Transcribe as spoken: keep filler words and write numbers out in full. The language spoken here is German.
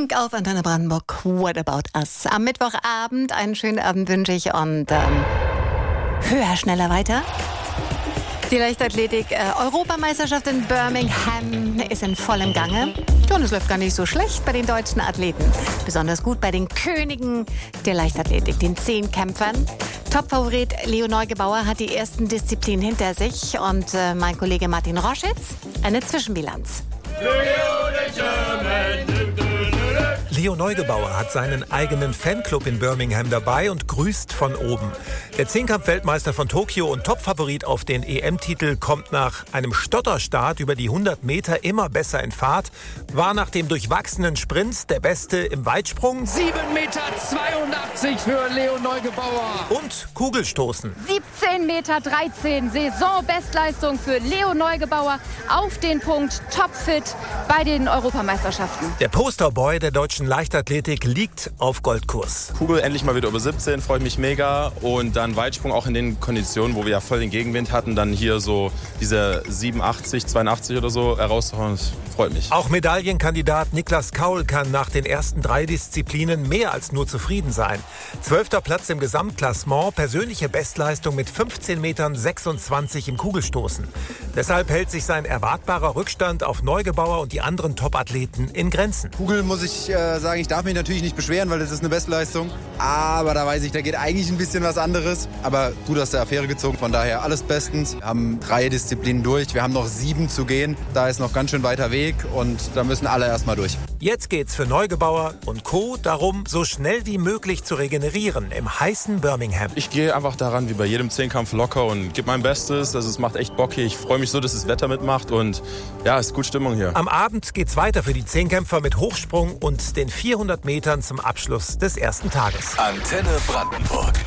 Pink auf Antenne Brandenburg. What about us? Am Mittwochabend einen schönen Abend wünsche ich und ähm, höher, schneller, weiter. Die Leichtathletik-Europameisterschaft in Birmingham ist in vollem Gange. Und es läuft gar nicht so schlecht bei den deutschen Athleten. Besonders gut bei den Königen der Leichtathletik, den Zehnkämpfern. Topfavorit Leo Neugebauer hat die ersten Disziplinen hinter sich. Und äh, mein Kollege Martin Roschitz, eine Zwischenbilanz. Leo Neugebauer hat seinen eigenen Fanclub in Birmingham dabei und grüßt von oben. Der Zehnkampf-Weltmeister von Tokio und Topfavorit auf den E M-Titel kommt nach einem Stotterstart über die hundert Meter immer besser in Fahrt, war nach dem durchwachsenen Sprint der Beste im Weitsprung. sieben Meter zweiundachtzig für Leo Neugebauer. Und Kugelstoßen. siebzehn Meter dreizehn, Saisonbestleistung für Leo Neugebauer. Auf den Punkt, topfit bei den Europameisterschaften. Der Posterboy der deutschen Leichtathletik liegt auf Goldkurs. Kugel endlich mal wieder über siebzehn, freut mich mega. Und dann Weitsprung auch in den Konditionen, wo wir ja voll den Gegenwind hatten, dann hier so diese siebenundachtzig, zweiundachtzig oder so herauszuhauen, das freut mich. Auch Medaillenkandidat Niklas Kaul kann nach den ersten drei Disziplinen mehr als nur zufrieden sein. Zwölfter Platz im Gesamtklassement, persönliche Bestleistung mit fünfzehn Metern sechsundzwanzig im Kugelstoßen. Deshalb hält sich sein erwartbarer Rückstand auf Neugebauer und die anderen Top-Athleten in Grenzen. Kugel muss ich äh, sagen, ich darf mich natürlich nicht beschweren, weil das ist eine Bestleistung. Aber da weiß ich, da geht eigentlich ein bisschen was anderes. Aber gut aus der Affäre gezogen, von daher alles bestens. Wir haben drei Disziplinen durch, wir haben noch sieben zu gehen. Da ist noch ganz schön weiter Weg und da müssen alle erstmal durch. Jetzt geht's für Neugebauer und Co. darum, so schnell wie möglich zu regenerieren im heißen Birmingham. Ich gehe einfach daran wie bei jedem Zehnkampf locker und gebe mein Bestes. Also es macht echt Bock hier. Ich freue mich so, dass das Wetter mitmacht und ja, es ist gut Stimmung hier. Am Abend geht's weiter für die Zehnkämpfer mit Hochsprung und den vierhundert Metern zum Abschluss des ersten Tages. Antenne Brandenburg.